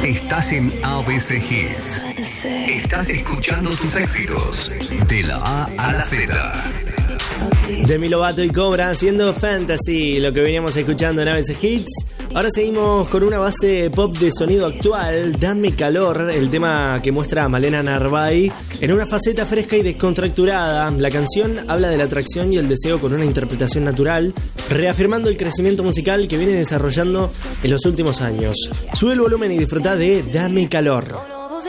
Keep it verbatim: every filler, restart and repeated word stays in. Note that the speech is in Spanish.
Estás en A B C Hits. Estás escuchando tus éxitos de la A a la Z. Demi Lovato y Cobra haciendo Fantasy, lo que veníamos escuchando en A B C Hits. Ahora seguimos con una base pop de sonido actual, Dame Calor, el tema que muestra a Malena Narváez en una faceta fresca y descontracturada. La canción habla de la atracción y el deseo con una interpretación natural, reafirmando el crecimiento musical que viene desarrollando en los últimos años. Sube el volumen y disfruta de Dame Calor.